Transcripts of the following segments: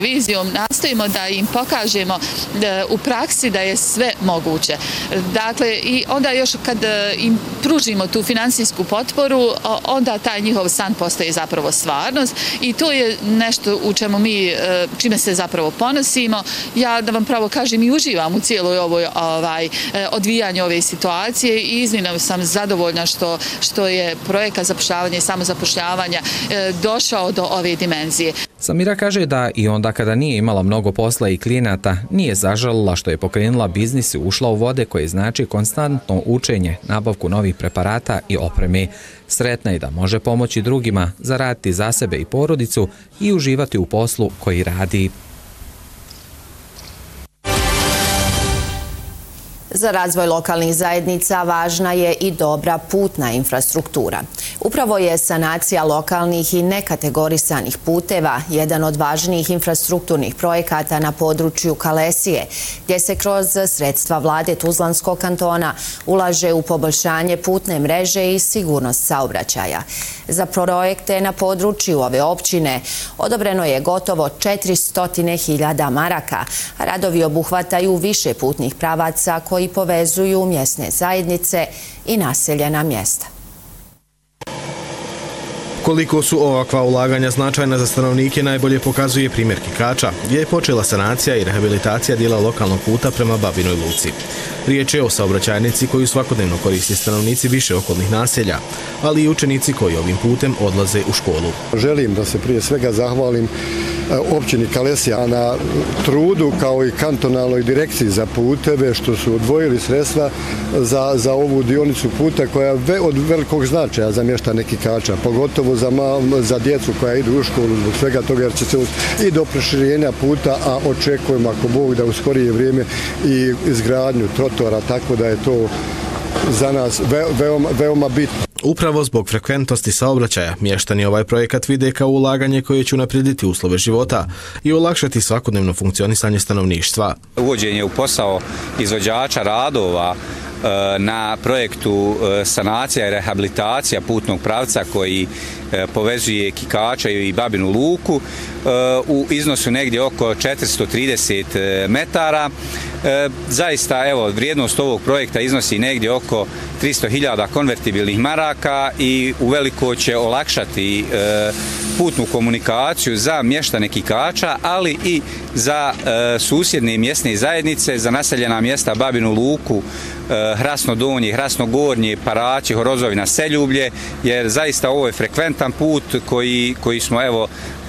Vizijom nastojimo da im pokažemo u praksi da je sve moguće. Dakle, i onda još kad im pružimo tu finansijsku potporu, onda taj njihov san postaje zapravo stvarnost i to je nešto u čemu mi, čime se zapravo ponosimo. Ja da vam pravo kažem i uživam u cijeloj ovoj odvijanju ove situacije i iznimno sam zadovoljna što je projekat zapošljavanja i samozapošljavanja došao do ove dimenzije. Samira kaže da i onda kada nije imala mnogo posla i klijenata, nije zažalila što je pokrenula biznis i ušla u vode koje znači konstantno učenje, nabavku novih preparata i opreme. Sretna je da može pomoći drugima, zaraditi za sebe i porodicu i uživati u poslu koji radi. Za razvoj lokalnih zajednica važna je i dobra putna infrastruktura. Upravo je sanacija lokalnih i nekategorisanih puteva jedan od važnijih infrastrukturnih projekata na području Kalesije, gdje se kroz sredstva vlade Tuzlanskog kantona ulaže u poboljšanje putne mreže i sigurnost saobraćaja. Za projekte na području ove općine odobreno je gotovo 400.000 maraka, a radovi obuhvataju više putnih pravaca koji povezuju mjesne zajednice i naseljena mjesta. Koliko su ovakva ulaganja značajna za stanovnike najbolje pokazuje primjer Kikača, gdje je počela sanacija i rehabilitacija dijela lokalnog puta prema Babinoj Luci. Riječ je o saobraćajnici koju svakodnevno koristi stanovnici više okolnih naselja, ali i učenici koji ovim putem odlaze u školu. Želim da se prije svega zahvalim općini Kalesija na trudu kao i kantonalnoj direkciji za puteve što su odvojili sredstva za ovu dionicu puta koja je od velikog značaja za mještane Kikača, pogotovo za djecu koja idu u školu zbog svega toga jer će se i do proširenja puta, a očekujemo ako Bog da u skorije vrijeme i izgradnju trotoara, tako da je to za nas veoma bitno. Upravo zbog frekventnosti saobraćaja, mještani ovaj projekat vide kao ulaganje koje će unaprijediti uslove života i olakšati svakodnevno funkcionisanje stanovništva. Uvođenje u posao izvođača radova na projektu sanacija i rehabilitacija putnog pravca koji povezuje Kikača i Babinu Luku u iznosu negdje oko 430 metara. Zaista, evo, vrijednost ovog projekta iznosi negdje oko 300.000 konvertibilnih maraka i uveliko će olakšati putnu komunikaciju za mještane Kikača, ali i za susjedne mjesne zajednice, za naseljena mjesta Babinu Luku, Hrasno Donje, Hrasno Gornje, Paraći, Horozovina, Seljublje, jer zaista ovo je frekventan put koji smo evo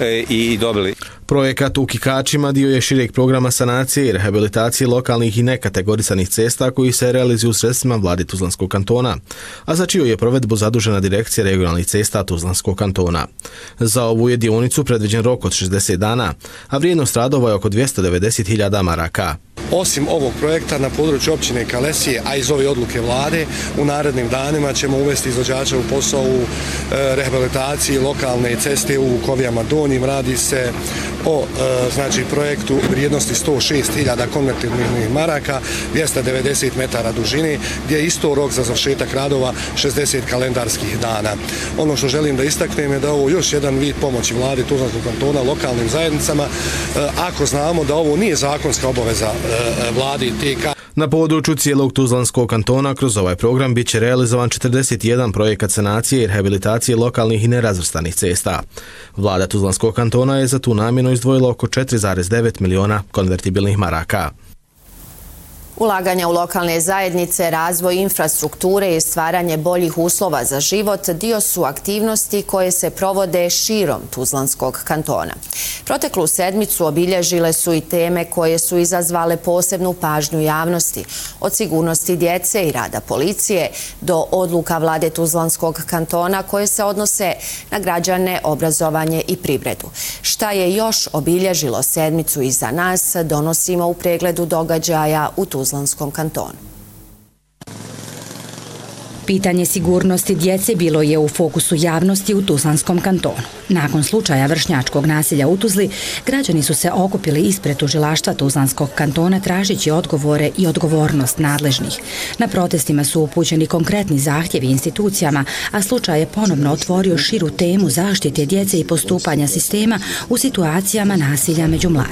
i dobili. Projekat u Kikačima dio je šireg programa sanacije i rehabilitacije lokalnih i nekategorisanih cesta koji se realizuju sredstvima vlade Tuzlanskog kantona, a za čiju je provedbu zadužena Direkcija regionalnih cesta Tuzlanskog kantona. Za ovu je dionicu predviđen rok od 60 dana, a vrijednost radova je oko 290.000 maraka. Osim ovog projekta na području općine Kalesije, a iz ove odluke vlade, u narednim danima ćemo uvesti izvođača u posao u rehabilitaciji lokalne ceste u Kovijama Donjim. Radi se o projektu vrijednosti 106.000 konvertibilnih maraka, 290 metara dužine, gdje je isto rok za završetak radova 60 kalendarskih dana. Ono što želim da istaknem je da ovo još jedan vid pomoći vlade Tuzlanskog kantona lokalnim zajednicama, ako znamo da ovo nije zakonska obaveza vlade TK. Na području cijelog Tuzlanskog kantona kroz ovaj program biće realizovan 41 projekat sanacije i rehabilitacije lokalnih i nerazvrstanih cesta. Vlada Tuzlanskog kantona je za tu namjenu izdvojila oko 4,9 miliona konvertibilnih maraka. Ulaganja u lokalne zajednice, razvoj infrastrukture i stvaranje boljih uslova za život dio su aktivnosti koje se provode širom Tuzlanskog kantona. Proteklu sedmicu obilježile su i teme koje su izazvale posebnu pažnju javnosti, od sigurnosti djece i rada policije do odluka vlade Tuzlanskog kantona koje se odnose na građane, obrazovanje i privredu. Šta je još obilježilo sedmicu iza nas, donosimo u pregledu događaja u Tuzlanskom kantonu. Pitanje sigurnosti djece bilo je u fokusu javnosti u Tuzlanskom kantonu. Nakon slučaja vršnjačkog nasilja u Tuzli, građani su se okupili ispred tužilaštva Tuzlanskog kantona tražeći odgovore i odgovornost nadležnih. Na protestima su upućeni konkretni zahtjevi institucijama, a slučaj je ponovno otvorio širu temu zaštite djece i postupanja sistema u situacijama nasilja među mladima.